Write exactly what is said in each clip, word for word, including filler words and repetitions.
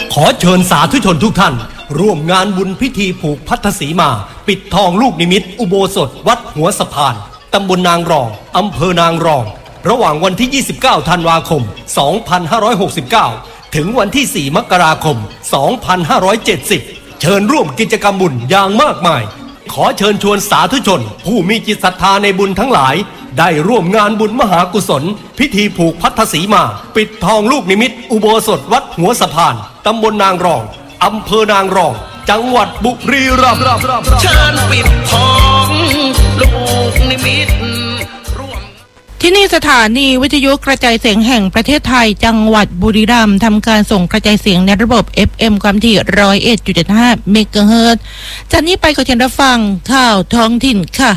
ขอเชิญสาธุชนทุกท่านร่วมงานบุญพิธีผูกพัทธสีมาปิดทองลูกนิมิตอุโบสถวัดหัวสะพานตำบลนางรองอำเภอนางรองระหว่างวันที่ยี่สิบเก้าธันวาคมสองพันห้าร้อยหกสิบเก้าถึงวันที่สี่มกราคมสองพันห้าร้อยเจ็ดสิบเชิญร่วมกิจกรรมบุญอย่างมากมายขอเชิญชวนสาธุชนผู้มีจิตศรัทธาในบุญทั้งหลายได้ร่วมงานบุญมหากุศลพิธีผูกพัทธสีมาปิดทองลูกนิมิตอุโบสถวัดหัวสะพานตำบลนางรองอำเภอนางรองจังหวัดบุรีรัมย์เชิญปิดทองลูกนิมิตที่นี่สถานีวิทยุกระจายเสียงแห่งประเทศไทยจังหวัดบุรีรัมย์ทำการส่งกระจายเสียงในระบบ เอฟ เอ็ม ความถี่ หนึ่งร้อยเอ็ดจุดเจ็ดห้า เมกะเฮิรตซ์ จากนี้ไปขอเชิญรับฟังข่าวท้องถิ่นค่ะ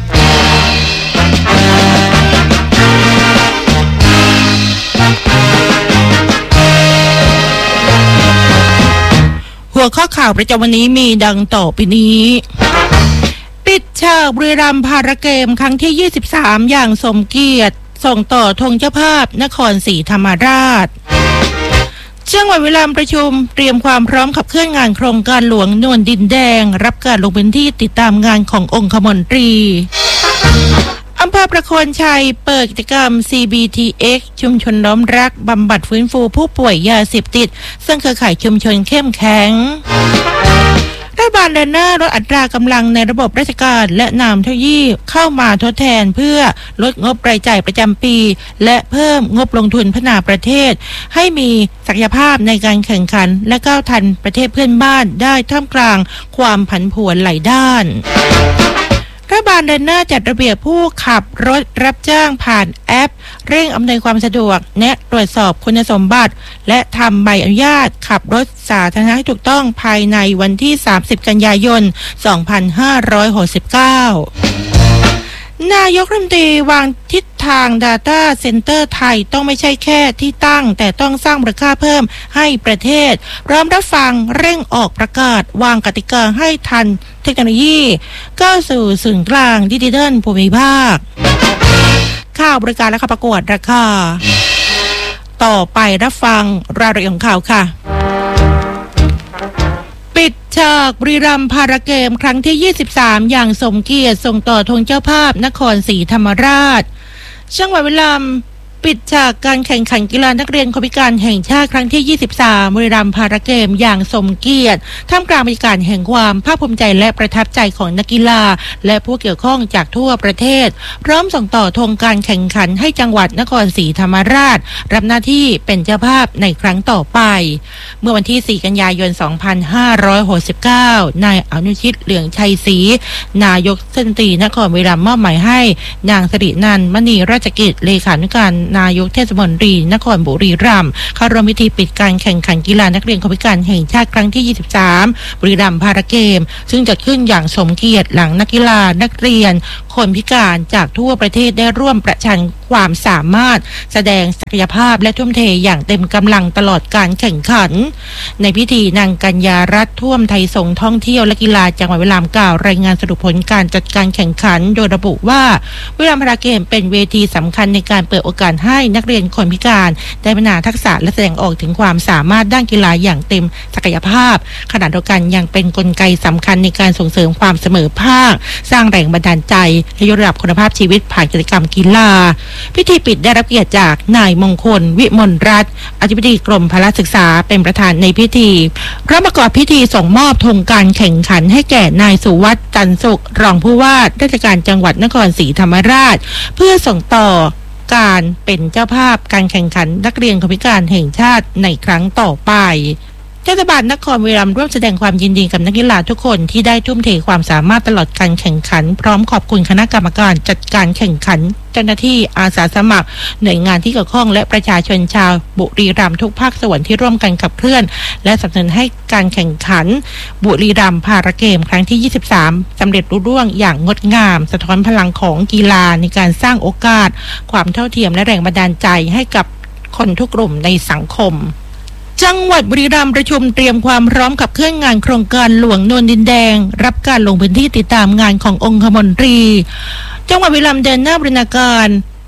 หัวข้อข่าวประจำวันนี้มีดังต่อไปนี้ปิดฉากบุรีรัมย์พาราเกมครั้งที่ยี่สิบสามอย่างสมเกียรติส่งต่อธงเจ้าภาพนครศรีธรรมราชจังหวัดบุรีรัมย์ประชุมเตรียมความพร้อมขับเคลื่อนงานโครงการหลวงนวลดินแดงรับการลงพื้นที่ติดตามงานขององคมนตรีอำเภอประโคนชัยเปิดกิจกรรม ซี บี ที เอ็กซ์ ชุมชนน้อมรักบำบัดฟื้นฟูผู้ป่วยยาเสพติดซึ่งเครือข่ายชุมชนเข้มแข็งรัฐบาลเดินหน้าลดอัตรากำลังในระบบราชการและนำเทคโนโลยีเข้ามาทดแทนเพื่อลดงบรายจ่ายประจำปีและเพิ่มงบลงทุนพัฒนาประเทศให้มีศักยภาพในการแข่งขันและก้าวทันประเทศเพื่อนบ้านได้ท่ามกลางความผันผวนหลายด้านรัฐบาลเดินหน้าจัดระเบียบผู้ขับรถรับจ้างผ่านแอปเร่งอำนวยความสะดวกแนะตรวจสอบคุณสมบัติและทำใบอนุญาตขับรถสาธารณะให้ถูกต้องภายในวันที่สามสิบกันยายนสองพันห้าร้อยหกสิบเก้านายกรัฐมนตรีวางทิศทาง Data Center ไทยต้องไม่ใช่แค่ที่ตั้งแต่ต้องสร้างมูลค่าเพิ่มให้ประเทศพร้อมรับฟังเร่งออกประกาศวางกติกาให้ทันเทคโนโลยีก้าวสู่ศูนย์กลางดิจิทัลภูมิภาคข่าวบริการและข่าวประกวดราคาต่อไปรับฟังรายละเอียดของข่าวค่ะปิดฉากบุรีรัมย์พาราเกมครั้งที่ยี่สิบสามอย่างสมเกียรติส่งต่อธงเจ้าภาพนครศรีธรรมราชจังหวัดบุรีรัมย์ปิดฉากการแข่งขันกีฬานักเรียนคนพิการแห่งชาติครั้งที่ยี่สิบสามบุรีรัมย์พาราเกมอย่างสมเกียรติท่ามกลางบรรยากาศแห่งความภาคภูมิใจและประทับใจของนักกีฬาและผู้เกี่ยวข้องจากทั่วประเทศพร้อมส่งต่อธงการแข่งขันให้จังหวัดนครศรีธรรมราชรับหน้าที่เป็นเจ้าภาพในครั้งต่อไปเมื่อวันที่สี่กันยายนสองพันห้าร้อยหกสิบเก้านายอนุชิตเหลืองชัยศรีนายกเทศมนตรีนครบุรีรัมย์มอบหมายให้นางสิรินันท์มณีราชกิจเลขานุการนายกเทศมนตรีนครบุรีรัมย์เข้าร่วมพิธีปิดการแข่งขันกีฬานักเรียนคนพิการแห่งชาติครั้งที่ยี่สิบสามบุรีรัมย์พาราเกมซึ่งจัดขึ้นอย่างสมเกียรติหลังนักกีฬานักเรียนคนพิการจากทั่วประเทศได้ร่วมประชันความสามารถแสดงศักยภาพและทุ่มเทอย่างเต็มกำลังตลอดการแข่งขันในพิธีนางกัญญารัตน์ท่วมไทยสงฆ์ท่องเที่ยวและกีฬาจังหวัดบุรีรัมย์กล่าวรายงานสรุปผลการจัดการแข่งขันโดยระบุว่าบุรีรัมย์พาราเกมเป็นเวทีสำคัญในการเปิดโอกาสให้นักเรียนคนพิการได้พัฒนาทักษะและแสดงออกถึงความสามารถด้านกีฬาอย่างเต็มศักยภาพขณะเดียวกันยังเป็นกลไกสำคัญในการส่งเสริมความเสมอภาคสร้างแรงบันดาลใจและยกระดับคุณภาพชีวิตผ่านกิจกรรมกีฬาพิธีปิดได้รับเกียรติจากนายมงคลวิมลรัตน์อธิบดีกรมพละศึกษาเป็นประธานในพิธีพร้อมประกอบพิธีส่งมอบธงการแข่งขันให้แก่นายสุวัฒน์จันทร์สุขรองผู้ว่าราชการจังหวัดนครศรีธรรมราชเพื่อส่งต่อการเป็นเจ้าภาพการแข่งขันนักเรียนคนพิการแห่งชาติในครั้งต่อไปเทศบาลนครบุรีรัมย์ร่วมแสดงความยินดีกับนักกีฬาทุกคนที่ได้ทุ่มเทความสามารถตลอดการแข่งขันพร้อมขอบคุณคณะกรรมการจัดการแข่งขันเจ้าหน้าที่อาสาสมัครหน่วยงานที่เกี่ยวข้องและประชาชนชาวบุรีรัมย์ทุกภาคส่วนที่ร่วมกันขับเคลื่อนและสนับสนุนให้การแข่งขันบุรีรัมย์พาราเกมครั้งที่ยี่สิบสามสำเร็จรุ่ร่วงอย่างงดงามสะท้อนพลังของกีฬาในการสร้างโอกาสความเท่าเทียมและแรงบันดาลใจให้กับคนทุกกลุ่มในสังคมจังหวัดบุรีรัมย์ประชุมเตรียมความพร้อมขับเคลื่อนงานโครงการหลวงนวลดินแดงรับการลงพื้นที่ติดตามงานขององคมนตรีจังหวัดบุรีรัมย์เดินหน้าบูรณาการ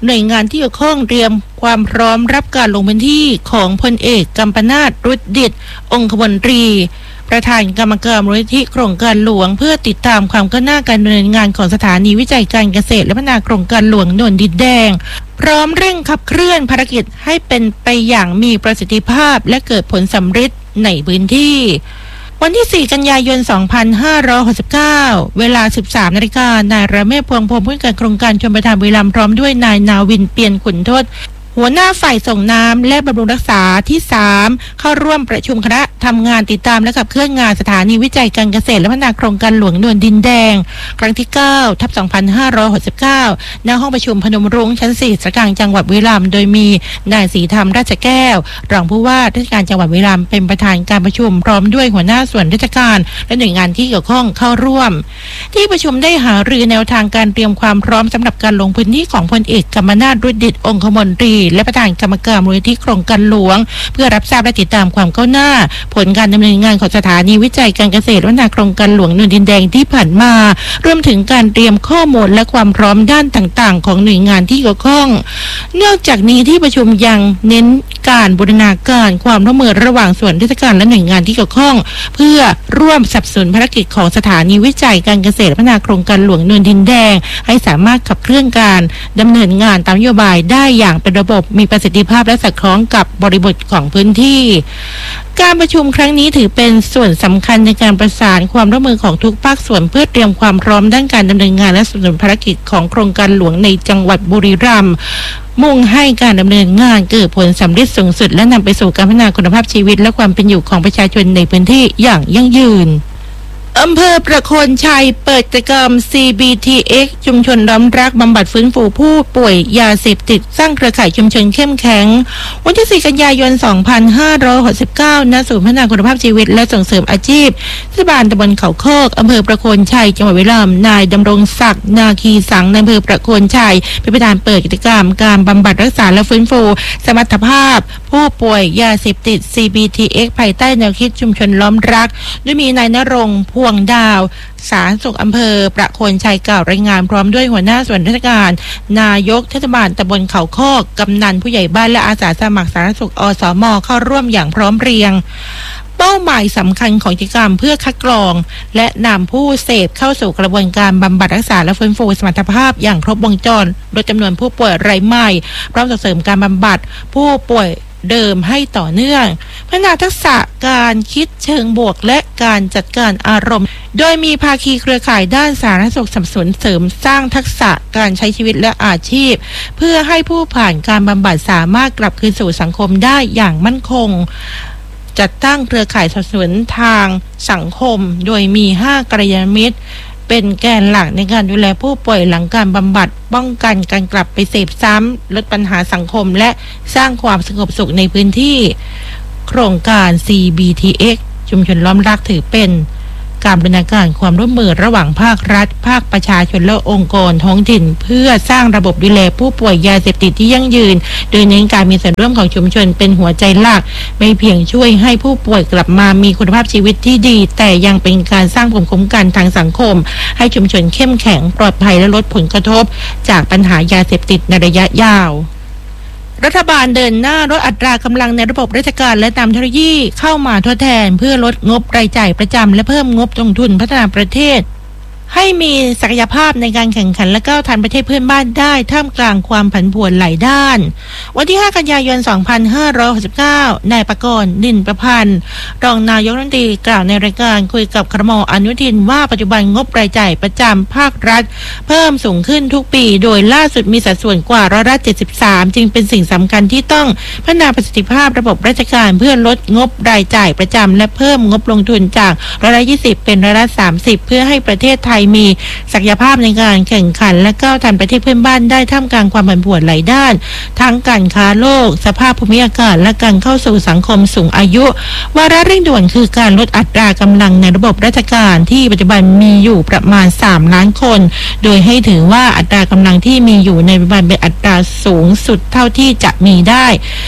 หน่วยงานที่เกี่ยวข้องเตรียมความพร้อมรับการลงพื้นที่ของพลเอกกัมปนาท รุจดิต องคมนตรีประธานกรรมการมูลนิธิโครงการหลวงเพื่อติดตามความก้าวหน้าการดำเนินงานของสถานีวิจัยการเกษตรและพัฒนาโครงการหลวงนนดินแดงพร้อมเร่งขับเคลื่อนภารกิจให้เป็นไปอย่างมีประสิทธิภาพและเกิดผลสำเร็จในพื้นที่วันที่สี่กันยายนสองพันห้าร้อยหกสิบเก้าเวลา สิบสามนาฬิกา นายระเมศ พวงพรหมผู้การโครงการชลประทานบุรีรัมย์พร้อมด้วยนายนาวินเปียนขุนทดหัวหน้าฝ่ายส่งน้ำและบำรุงรักษาที่สามเข้าร่วมประชุมคณะทำงานติดตามและขับเคลื่อนงานสถานีวิจัยการเกษตรและพัฒนาโครงการหลวงนวลดินแดงครั้งที่เก้าทับสองพันห้าร้อยหกสิบเก้าณห้องประชุมพนมรุ้งชั้นสี่สระกลางจังหวัดบุรีรัมย์โดยมีนายศรีธรรมราชแก้วรองผู้ว่าราชการจังหวัดบุรีรัมย์เป็นประธานการประชุมพร้อมด้วยหัวหน้าส่วนราชการและหน่วยงานที่เกี่ยวข้องเข้าร่วมที่ประชุมได้หารือแนวทางการเตรียมความพร้อมสำหรับการลงพื้นที่ของพลเอกกัมปนาท รุจดิต องคมนตรีและประธานกรรมการมูลนิธิโครงการหลวงเพื่อรับทราบและติดตามความก้าวหน้าผลการดำเนินงานของสถานีวิจัยการเกษตรและพัฒนาโครงการหลวงนนดินแดงที่ผ่านมารวมถึงการเตรียมข้อมูลและความพร้อมด้านต่างๆของหน่วยงานที่เกี่ยวข้องนอกจากนี้ที่ประชุมยังเน้นการบูรณาการความร่วมมือระหว่างส่วนราชการและหน่วยงานที่เกี่ยวข้องเพื่อร่วมสนับสนุนภารกิจของสถานีวิจัยการเกษตรและพัฒนาโครงการหลวงนนดินแดงให้สามารถขับเคลื่อนการดำเนินงานตามนโยบายได้อย่างเป็นระบบมีประสิทธิภาพและสอดคล้องกับบริบทของพื้นที่การประชุมครั้งนี้ถือเป็นส่วนสำคัญในการประสานความร่วมมือของทุกภาคส่วนเพื่อเตรียมความพร้อมด้านการดำเนินงานและสนับสนุนภารกิจของโครงการหลวงในจังหวัดบุรีรัมย์มุ่งให้การดำเนินงานเกิดผลสำเร็จสูงสุดและนำไปสู่การพัฒนาคุณภาพชีวิตและความเป็นอยู่ของประชาชนในพื้นที่อย่างยั่งยืนอำเภอประโคนชัยเปิดกิจกรรม ซี บี ที เอ็กซ์ ชุมชนล้อมรักบำบัดฟื้นฟูผู้ป่วยยาเสพติดสร้างเครือข่ายชุมชนเข้มแข็งวันที่สี่กันยายนสองพันห้าร้อยหกสิบเก้าณศูนย์พัฒนาคุณภาพชีวิตและส่งเสริมอาชีพเทศบาลตำบลเขาโคกอำเภอประโคนชัยจังหวัดบุรีรัมย์นายดำรงศักดิ์นาคีสังในอำเภอประโคนชัยเป็นประธานเปิดกิจกรรมการบำบัดรักษาและฟื้นฟูสมรรถภาพผู้ป่วยยาเสพติด ซี บี ที เอ็กซ์ ภายใต้แนวคิดชุมชนล้อมรักโดยมีนายณรงค์พวงดาวสาธารณสุขอำเภอประโคนชัยกล่าวรายงานพร้อมด้วยหัวหน้าส่วนราชการนายกเทศบาลตำบลเขาโคกกำนันผู้ใหญ่บ้านและอาสาสมัครสาธารณสุขอสม.เข้าร่วมอย่างพร้อมเพรียงเป้าหมายสำคัญของกิจกรรมเพื่อคัดกรองและนำผู้เสพเข้าสู่กระบวนการบำบัดรักษาและฟื้นฟูสมรรถภาพอย่างครบวงจรลดจำนวนผู้ป่วยรายใหม่พร้อมส่งเสริมการบำบัดผู้ป่วยเดิมให้ต่อเนื่องพัฒนาทักษะการคิดเชิงบวกและการจัดการอารมณ์โดยมีภาคีเครือข่ายด้านสาธารณสุขสนับสนุนเสริมสร้างทักษะการใช้ชีวิตและอาชีพเพื่อให้ผู้ผ่านการบำบัดสามารถกลับคืนสู่สังคมได้อย่างมั่นคงจัดตั้งเครือข่ายสนับสนุนทางสังคมโดยมีห้ากัลยาณมิตรเป็นแกนหลักในการดูแลผู้ป่วยหลังการบำบัดป้องกันการกลับไปเสพซ้ำลดปัญหาสังคมและสร้างความสงบสุขในพื้นที่โครงการ ซี บี ที เอ็กซ์ ชุมชนล้อมรักถือเป็นการบูรณาการความร่วมมือระหว่างภาครัฐภาคประชาชนและองค์กรท้องถิ่นเพื่อสร้างระบบดูแลผู้ป่วยยาเสพติดที่ยั่งยืนโดยเน้นการมีส่วนร่วมของชุมชนเป็นหัวใจหลักไม่เพียงช่วยให้ผู้ป่วยกลับมามีคุณภาพชีวิตที่ดีแต่ยังเป็นการสร้างภูมิคุ้มกันทางสังคมให้ชุมชนเข้มแข็งปลอดภัยและลดผลกระทบจากปัญหายาเสพติดในระยะยาวรัฐบาลเดินหน้าลดอัตรากำลังในระบบราชการและนำเทคโนโลยีเข้ามาทดแทนเพื่อลดงบรายจ่ายประจำและเพิ่มงบลงทุนพัฒนาประเทศให้มีศักยภาพในการแข่งขันและก้าวทันประเทศเพื่อนบ้านได้ท่ามกลางความผันผวนหลายด้านวันที่ห้ากันยายนสองพันห้าร้อยหกสิบเก้านายประกรณ์ นินประพันธ์รองนายกรัฐมนตรีกล่าวในรายการคุยกับครม.อนุทินว่าปัจจุบันงบรายจ่ายประจำภาครัฐเพิ่มสูงขึ้นทุกปีโดยล่าสุดมีสัดส่วนกว่าร้อยละเจ็ดสิบสามจึงเป็นสิ่งสำคัญที่ต้องพัฒนาประสิทธิภาพระบบราชการเพื่อลดงบรายจ่ายประจำและเพิ่มงบลงทุนจากร้อยละยี่สิบเป็นร้อยละสามสิบเพื่อให้ประเทศไทยมีศักยภาพในการแข่งขันและก้าวทันประเทศเพื่อนบ้านได้ท่ามกลางความผันผวนหลายด้านทั้งการค้าโลกสภาพภูมิอากาศและการเข้าสู่สังคมสูงอายุวาระเร่งด่วนคือการลดอัตรากำลังในระบบราชการที่ปัจจุบันมีอยู่ประมาณสามล้านคนโดยให้ถือว่าอัตรากำลังที่มีอยู่ในปัจจุบันเป็นอัตราสูงสุดเท่าที่จะมีได้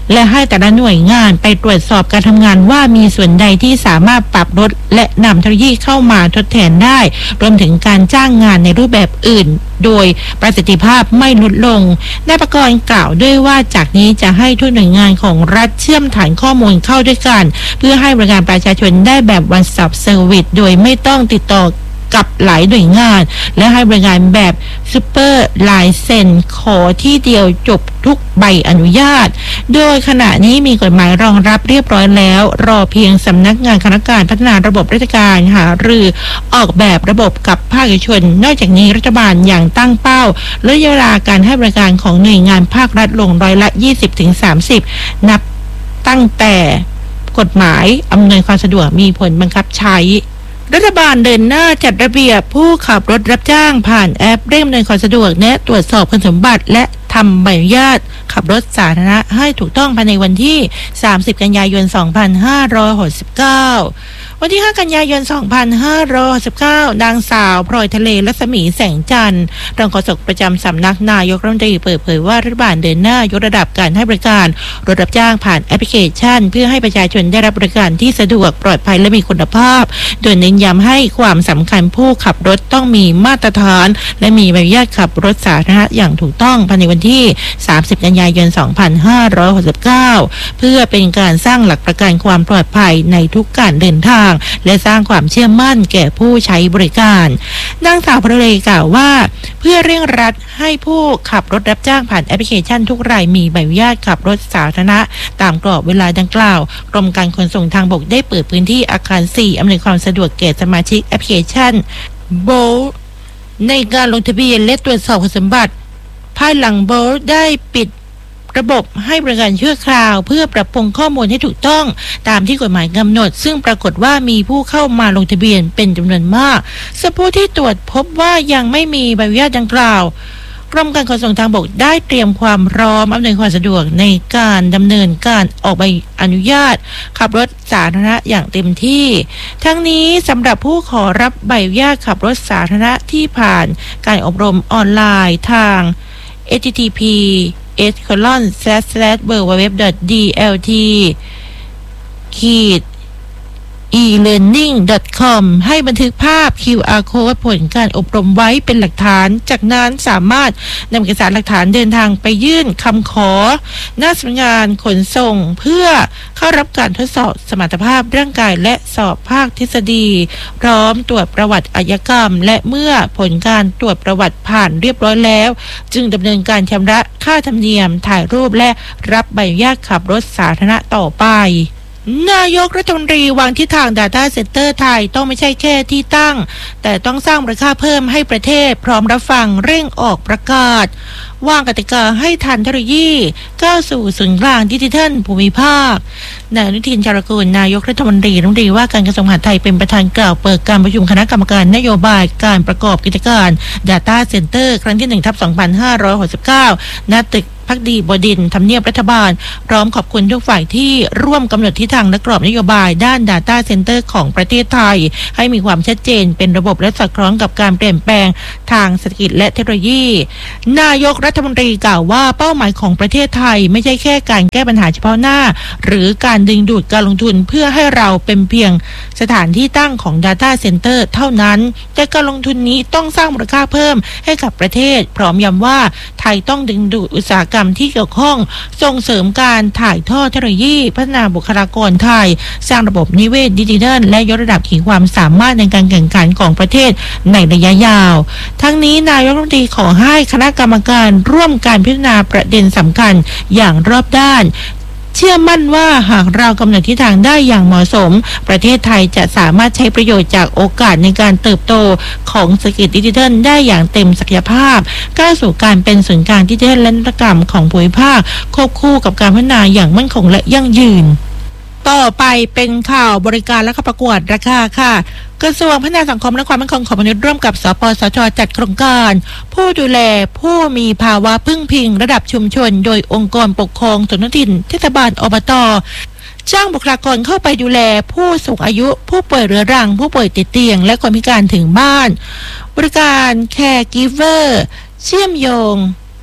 และให้แต่ละหน่วยงานไปตรวจสอบการทำงานว่ามีส่วนใดที่สามารถปรับลดและนำเทคโนโลยีเข้ามาทดแทนได้รวมถึงการจ้างงานในรูปแบบอื่นโดยประสิทธิภาพไม่ลดลงนายประกรณ์กล่าวด้วยว่าจากนี้จะให้ทุกหน่วยงานของรัฐเชื่อมฐานข้อมูลเข้าด้วยกันเพื่อให้บริการประชาชนได้แบบ one stop service โดยไม่ต้องติดต่อกับหลายหน่วยงานและให้บริการแบบซูเปอร์ไลเซนขอที่เดียวจบทุกใบอนุญาตโดยขณะนี้มีกฎหมายรองรับเรียบร้อยแล้วรอเพียงสำนักงานคณะกรรมการพัฒนาระบบราชการหารือออกแบบระบบกับภาคเอกชนนอกจากนี้รัฐบาลอย่างตั้งเป้าลดระยะเวลาการให้บริการของหน่วยงานภาครัฐลงร้อยละ ยี่สิบถึงสามสิบ นับตั้งแต่กฎหมายอำนวยความสะดวกมีผลบังคับใช้รัฐบาลเดินหน้าจัดระเบียบผู้ขับรถรับจ้างผ่านแอปเร่งอำนวยความสะดวกและตรวจสอบคุณสมบัติและทำใบอนุญาตขับรถสาธารณะให้ถูกต้องภายในวันที่สามสิบกันยายนสองพันห้าร้อยหกสิบเก้าวันที่ห้ากันยายนสองพันห้าร้อยหกสิบเก้านางสาวพลอยทะเลรัศมีแสงจันทร์รองโฆษกประจำสำนักนายกรัฐมนตรีเปิดเผยว่ารัฐบาลเดินหน้ายกระดับการให้บริการรถรับจ้างผ่านแอปพลิเคชันเพื่อให้ประชาชนได้รับบริการที่สะดวกปลอดภัยและมีคุณภาพโดยเน้นย้ำให้ความสำคัญผู้ขับรถต้องมีมาตรฐานและมีใบอนุญาตขับรถสาธารณะอย่างถูกต้องภายในวันที่สามสิบกันยายนสองพันห้าร้อยหกสิบเก้าเพื่อเป็นการสร้างหลักประกันความปลอดภัยในทุกการเดินทางและสร้างความเชื่อมั่นแก่ผู้ใช้บริการนางสาวพลอยกล่าวว่าเพื่อเร่งรัดให้ผู้ขับรถรับจ้างผ่านแอปพลิเคชันทุกรายมีใบอนุญาตขับรถสาธารณะตามกรอบเวลาดังกล่าวกรมการขนส่งทางบกได้เปิดพื้นที่อาคารสี่อำนวยความสะดวกแก่สมาชิกแอปพลิเคชันโบลในการลงทะเบียนและตรวจสอบคุณสมบัติภายหลังโบลได้ปิดระบบให้บริการชั่วคราวเพื่อปรับปรุงข้อมูลให้ถูกต้องตามที่กฎหมายกำหนดซึ่งปรากฏว่ามีผู้เข้ามาลงทะเบียนเป็นจำนวนมากส่วนผู้ที่ตรวจพบว่ายังไม่มีใบอนุญาตดังกล่าวกรมการขนส่งทางบกได้เตรียมความพร้อมอำนวยความสะดวกในการดำเนินการออกใบอนุญาตขับรถสาธารณะอย่างเต็มที่ทั้งนี้สำหรับผู้ขอรับใบอนุญาตขับรถสาธารณะที่ผ่านการอบรมออนไลน์ทาง เอช ที ที พี เอส โคลอน สแลช สแลช ดับเบิลยู ดับเบิลยู ดับเบิลยู ดอท ดี แอล ที ขีด อี เลิร์นนิ่ง ดอท คอม ให้บันทึกภาพ คิว อาร์ Code ผลการอบรมไว้เป็นหลักฐานจากนั้นสามารถนำเอกสารหลักฐานเดินทางไปยื่นคำขอหน้าสำนักงานขนส่งเพื่อเข้ารับการทดสอบสมรรถภาพร่างกายและสอบภาคทฤษฎีพร้อมตรวจประวัติอาชญากรรมและเมื่อผลการตรวจประวัติผ่านเรียบร้อยแล้วจึงดำเนินการชำระค่าธรรมเนียมถ่ายรูปและรับใบอนุญาตขับรถสาธารณะต่อไปนายกรัฐมนตรีวางทิศทาง Data Center ไทยต้องไม่ใช่แค่ที่ตั้งแต่ต้องสร้างมูลค่าเพิ่มให้ประเทศพร้อมรับฟังเร่งออกประกาศวางกติกาให้ทันเทคโนโลยีก้าวสู่ศูนย์กลางดิจิทัลภูมิภาคนายอนุทินชาญกูลนายกรัฐมนตรีรัฐมนตรีว่าการกระทรวงมหาดไทยเป็นประธานกล่าวเปิดการประชุมคณะกรรมการนโยบายการประกอบกิจการ Data Center ครั้งที่ หนึ่งทับสองพันห้าร้อยหกสิบเก้า ณ ตึกพักดีบดินทร์ทำเนียบรัฐบาลพร้อมขอบคุณทุกฝ่ายที่ร่วมกำหนดทิศทางและกรอบนโยบายด้าน Data Center ของประเทศไทยให้มีความชัดเจนเป็นระบบและสอดคล้องกับการเปลี่ยนแปลงทางเศรษฐกิจและเทคโนโลยีนายกรัฐมนตรีกล่าวว่าเป้าหมายของประเทศไทยไม่ใช่แค่การแก้ปัญหาเฉพาะหน้าหรือการดึงดูดการลงทุนเพื่อให้เราเป็นเพียงสถานที่ตั้งของ Data Center เท่านั้นแต่การลงทุนนี้ต้องสร้างมูลค่าเพิ่มให้กับประเทศพร้อมย้ำว่าไทยต้องดึงดูดอุตสาหกรรมที่เกี่ยวข้องส่งเสริมการถ่ายทอดเทคโนโลยีพัฒนาบุคลากรไทยสร้างระบบนิเวศดิจิทัลและยกระดับขีดความสามารถในการแข่งขันของประเทศในระยะยาวทั้งนี้นายกรัฐมนตรีขอให้คณะกรรมการร่วมการพิจารณาประเด็นสำคัญอย่างรอบด้านเชื่อมั่นว่าหากเรากำหนดทิศทางได้อย่างเหมาะสมประเทศไทยจะสามารถใช้ประโยชน์จากโอกาสในการเติบโตของเศรษฐกิจดิจิทัลได้อย่างเต็มศักยภาพก้าวสู่การเป็นศูนย์กลางดิจิทัลและนวัตกรรมของภูมิภาคควบคู่กับการพัฒนาอย่างมั่นคงและยั่งยืนต่อไปเป็นข่าวบริการและประกวดราคาค่ะกระทรวงพัฒนาสังคมและความมั่นคงของมนุษย์ร่วมกับสปสช.จัดโครงการผู้ดูแลผู้มีภาวะพึ่งพิงระดับชุมชนโดยองค์กรปกครองส่วนท้องถิ่นเทศบาลอบต.จ้างบุคลากรเข้าไปดูแลผู้สูงอายุผู้ป่วยเรื้อรังผู้ป่วยติดเตียงและคนพิการถึงบ้านบริการแคร์กิฟเวอร์เชื่อมโยงภ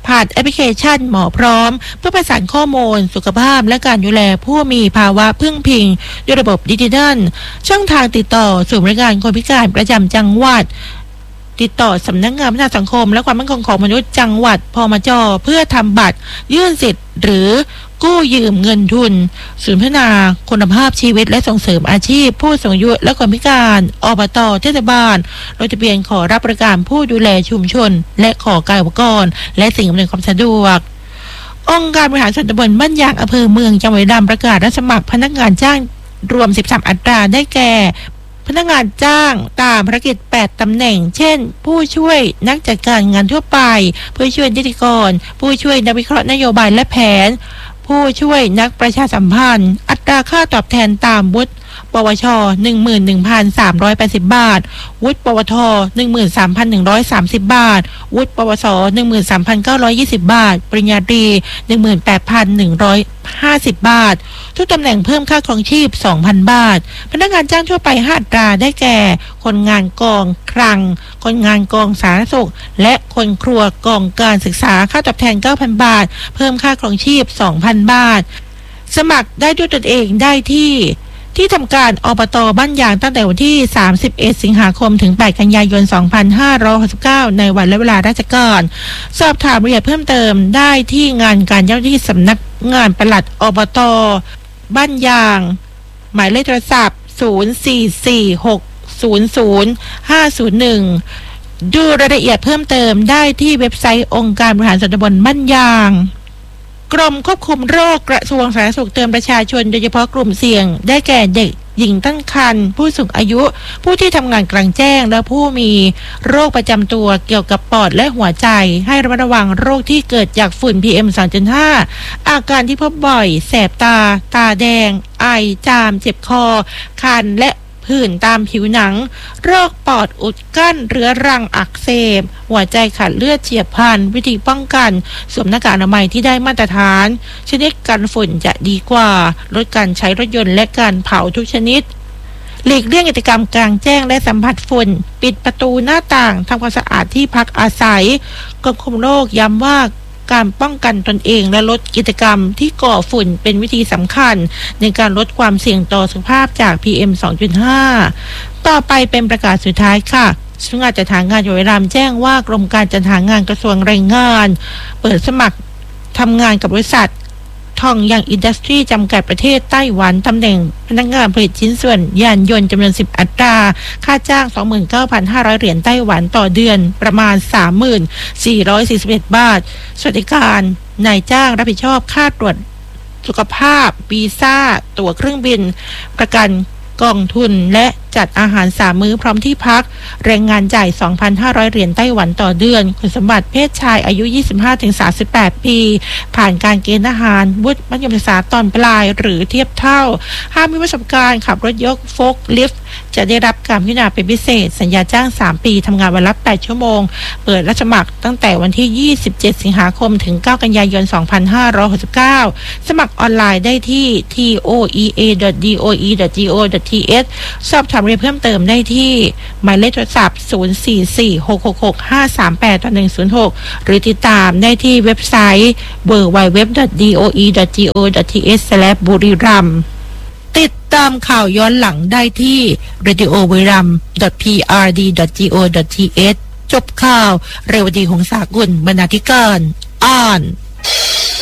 ผ่านแอปพลิเคชันหมอพร้อมเพื่อประสานข้อมูลสุขภาพและการดูแลผู้มีภาวะพึ่งพิงด้วยระบบดิจิทัลช่องทางติดต่อศูนย์บริการคนพิการประจำจังหวัดติดต่อสำนักงานพัฒนาสังคมและความมั่นคงของมนุษย์จังหวัดพมจ.เพื่อทำบัตรยื่นสิทธิ์หรือกู้ยืมเงินทุนศูนย์พัฒนาคุณภาพชีวิตและส่งเสริมอาชีพผู้สูงอายุและคนพิการอบต.เทศบาลลงทะเบียนขอรับบริการผู้ดูแลชุมชนและขอการอุปกรณ์และสิ่งอำนวยความสะดวกองค์การบริหารส่วนตำบลบ้านยางอำเภอเมืองจังหวัดบุรีรัมย์ประกาศรับสมัครพนักงานจ้างรวมสิบสามอัตราได้แก่พนักงานจ้างตามภารกิจแปดตำแหน่งเช่นผู้ช่วยนักจัดการงานทั่วไปผู้ช่วยนิติกรผู้ช่วยนักวิเคราะห์นโยบายและแผนผู้ช่วยนักประชาสัมพันธ์อัตราค่าตอบแทนตามวุฒิปวช หนึ่งหมื่นหนึ่งพันสามร้อยแปดสิบ บาทวุฒิปวท หนึ่งหมื่นสามพันหนึ่งร้อยสามสิบ บาทวุฒิปวส หนึ่งหมื่นสามพันเก้าร้อยยี่สิบ บาทปริญญาตรี หนึ่งหมื่นแปดพันหนึ่งร้อยห้าสิบ บาททุกตำแหน่งเพิ่มค่าครองชีพ สองพัน บาทพนักงานจ้างทั่วไปห้าอัตราได้แก่คนงานกองคลังคนงานกองสาธารณสุขและคนครัวกองการศึกษาค่าตอบแทน เก้าพัน บาทเพิ่มค่าครองชีพ สองพัน บาทสมัครได้ด้วยตนเองได้ที่ที่ทำการอบต.บ้านยางตั้งแต่วันที่สามสิบเอ็ดสิงหาคมถึงแปดกันยายนสองพันห้าร้อยหกสิบเก้าในวันและเวลาราชการสอบถามรายละเอียดเพิ่มเติมได้ที่งานการเจ้าหน้าที่สำนักงานปลัดอบต.บ้านยางหมายเลขโทรศัพท์ศูนย์ สี่ สี่ หก ศูนย์ ศูนย์ ห้า ศูนย์ หนึ่งดูรายละเอียดเพิ่มเติมได้ที่เว็บไซต์องค์การบริหารส่วนตำบลบ้านยางกรมควบคุมโรคกระทรวงสาธารณสุขเตือนประชาชนโดยเฉพาะกลุ่มเสี่ยงได้แก่เด็กหญิงตั้งครรภ์ผู้สูงอายุผู้ที่ทำงานกลางแจ้งและผู้มีโรคประจำตัวเกี่ยวกับปอดและหัวใจให้ระมัดระวังโรคที่เกิดจากฝุ่น พี เอ็ม สองจุดห้า อาการที่พบบ่อยแสบตาตาแดงไอจามเจ็บคอคันและผื่นตามผิวหนังโรคปอดอุดกั้นเรื้อรังอักเสบหัวใจขาดเลือดเฉียบพลันวิธีป้องกันสวมหน้ากากอนามัยที่ได้มาตรฐานชนิดกันฝุ่นจะดีกว่าลดการใช้รถยนต์และการเผาทุกชนิดหลีกเลี่ยงกิจกรรมกลางแจ้งและสัมผัสฝุ่นปิดประตูหน้าต่างทำความสะอาดที่พักอาศัยกรมควบคุมโรคย้ำว่าการป้องกันตนเองและลดกิจกรรมที่ก่อฝุ่นเป็นวิธีสำคัญในการลดความเสี่ยงต่อสุขภาพจาก พี เอ็ม สองจุดห้า ต่อไปเป็นประกาศสุดท้ายค่ะสำนักงานจัดหางานจังหวัดบุรีรัมย์แจ้งว่ากรมการจัดหางานกระทรวงแรงงานเปิดสมัครทำงานกับบริษัททองยังอินดัสทรีจำกัดประเทศไต้หวันตำแหน่งพนักงานผลิตชิ้นส่วนยานยนต์จำนวนสิบอัตราค่าจ้าง สองหมื่นเก้าพันห้าร้อย เหรียญไต้หวันต่อเดือนประมาณ สามหมื่นสี่ร้อยสี่สิบเอ็ด บาทสวัสดิการนายจ้างรับผิดชอบค่าตรวจสุขภาพวีซ่าตั๋วเครื่องบินประกันกองทุนและจัดอาหารสามมื้อพร้อมที่พักแรงงานจ่าย สองพันห้าร้อย เหรียญไต้หวันต่อเดือนคุณสมบัติเพศชายอายุ ยี่สิบห้าถึงสามสิบแปด ปีผ่านการเกณฑ์ทหารวุฒิมัธยมศึกษาตอนปลายหรือเทียบเท่าห้ามมีประสบการณ์ขับรถยกโฟล์คลิฟต์จะได้รับการพิจารณาเป็นพิเศษสัญญาจ้างสามปีทำงานวันละแปดชั่วโมงเปิดรับสมัครตั้งแต่วันที่ยี่สิบเจ็ดสิงหาคมถึงเก้ากันยายนสองพันห้าร้อยหกสิบเก้าสมัครออนไลน์ได้ที่ ที โอ อี เอ ดอท ดี โอ อี ดอท จี โอ ดอท ที เอส สอบถามรายละเอียดเพิ่มเติมได้ที่หมายเลขโทรศัพท์ศูนย์ สี่ สี่ หก หก หก ห้า สาม แปด หนึ่ง ศูนย์ หกหรือติดตามได้ที่เว็บไซต์ ดับเบิลยู ดับเบิลยู ดับเบิลยู ดอท ดี โอ อี ดอท จี โอ ดอท ที เอส สแลช บุรีรัมย์ติดตามข่าวย้อนหลังได้ที่ เรดิโอ บุรีรัมย์ ดอท พี อาร์ ดี ดอท จี โอ ดอท ที เอส จบข่าวเรวดีหงสากุลบรรณาธิการอ่าน